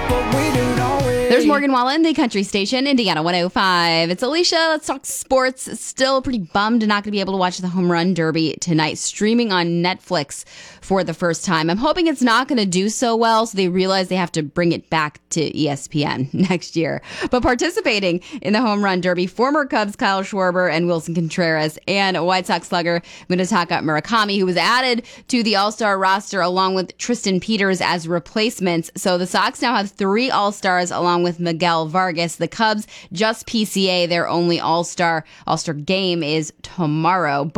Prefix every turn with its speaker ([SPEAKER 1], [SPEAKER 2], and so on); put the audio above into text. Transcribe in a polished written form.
[SPEAKER 1] but we do, don't we?
[SPEAKER 2] There's Morgan Wallen, the country station, Indiana 105. It's Alicia. Let's talk sports. Still pretty bummed not going to be able to watch the Home Run Derby tonight, streaming on Netflix for the first time. I'm hoping it's not going to do so well, so they realize they have to bring it back to ESPN next year. But participating in the Home Run Derby, former Cubs Kyle Schwarber and Wilson Contreras, and White Sox slugger Munetaka Murakami, who was added to the All-Star roster along with Tristan Peters as replacements. So the Sox now have 3 All-Stars along with Miguel Vargas. The Cubs just PCA. Their only All-Star game is tomorrow.